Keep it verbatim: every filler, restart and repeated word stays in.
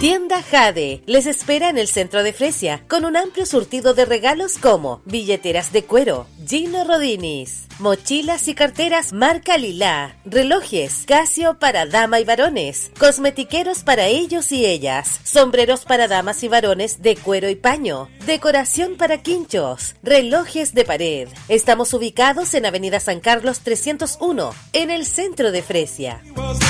Tienda Jade les espera en el centro de Fresia con un amplio surtido de regalos como billeteras de cuero, Gino Rodinis, mochilas y carteras marca Lila, relojes Casio para dama y varones, cosmetiqueros para ellos y ellas, sombreros para damas y varones de cuero y paño, decoración para quinchos, relojes de pared. Estamos ubicados en Avenida San Carlos trescientos uno, en el centro de Fresia.